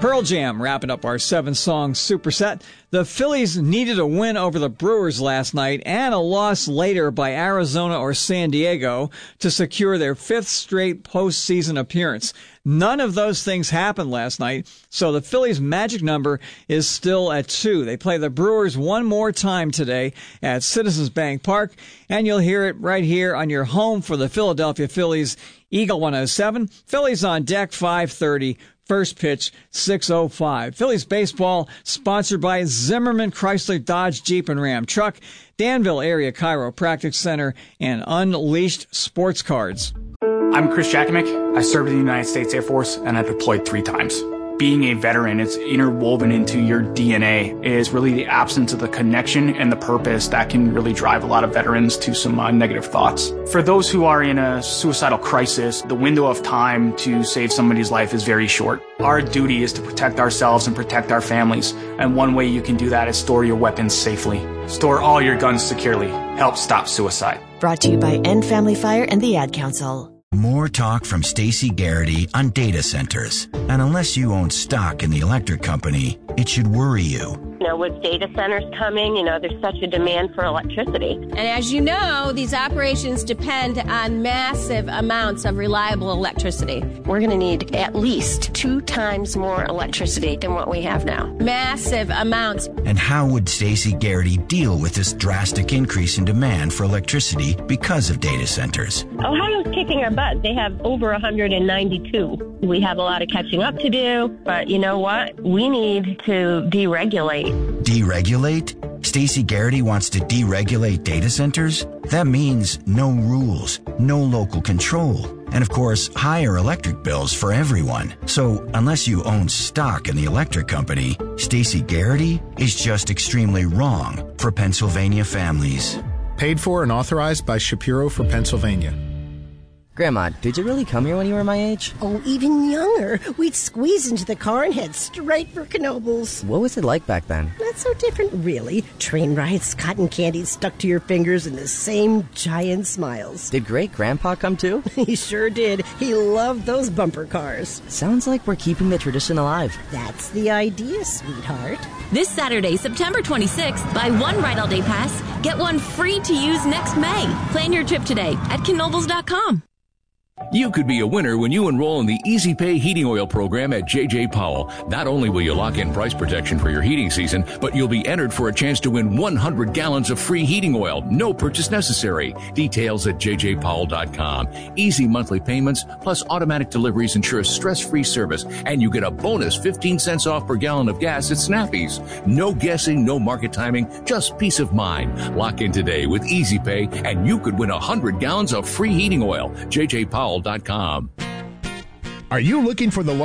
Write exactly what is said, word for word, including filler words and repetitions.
Pearl Jam wrapping up our seven-song superset. The Phillies needed a win over the Brewers last night and a loss later by Arizona or San Diego to secure their fifth straight postseason appearance. None of those things happened last night, so the Phillies' magic number is still at two. They play the Brewers one more time today at Citizens Bank Park, and you'll hear it right here on your home for the Philadelphia Phillies, Eagle one oh seven. Phillies on deck, five thirty. First pitch, six oh five. Phillies baseball sponsored by Zimmerman Chrysler Dodge Jeep and Ram Truck, Danville Area Chiropractic Center, and Unleashed Sports Cards. I'm Chris Jakovic. I served in the United States Air Force, and I deployed three times. Being a veteran, it's interwoven into your D N A. It is really the absence of the connection and the purpose that can really drive a lot of veterans to some uh, negative thoughts. For those who are in a suicidal crisis, the window of time to save somebody's life is very short. Our duty is to protect ourselves and protect our families, and one way you can do that is store your weapons safely. Store all your guns securely. Help stop suicide. Brought to you by End Family Fire and the Ad Council. More talk from Stacey Garrity on data centers. And unless you own stock in the electric company, it should worry you. You know, with data centers coming, you know, there's such a demand for electricity. And as you know, these operations depend on massive amounts of reliable electricity. We're going to need at least two times more electricity than what we have now. Massive amounts. And how would Stacey Garrity deal with this drastic increase in demand for electricity because of data centers? Ohio's kicking our butt. They have over one hundred ninety-two. We have a lot of catching up to do, but you know what? We need to deregulate. Deregulate? Stacey Garrity wants to deregulate data centers? That means no rules, no local control, and of course, higher electric bills for everyone. So, unless you own stock in the electric company, Stacey Garrity is just extremely wrong for Pennsylvania families. Paid for and authorized by Shapiro for Pennsylvania. Grandma, did you really come here when you were my age? Oh, even younger. We'd squeeze into the car and head straight for Knoebels. What was it like back then? Not so different, really. Train rides, cotton candy stuck to your fingers, and the same giant smiles. Did great-grandpa come too? He sure did. He loved those bumper cars. Sounds like we're keeping the tradition alive. That's the idea, sweetheart. This Saturday, September twenty-sixth, buy one Ride All Day Pass, get one free to use next May. Plan your trip today at Knoebels dot com. You could be a winner when you enroll in the Easy Pay Heating Oil program at J J. Powell. Not only will you lock in price protection for your heating season, but you'll be entered for a chance to win one hundred gallons of free heating oil. No purchase necessary. Details at J J Powell dot com. Easy monthly payments plus automatic deliveries ensure stress-free service, and you get a bonus fifteen cents off per gallon of gas at Snappy's. No guessing, no market timing, just peace of mind. Lock in today with Easy Pay, and you could win one hundred gallons of free heating oil. J J Powell dot com. Are you looking for the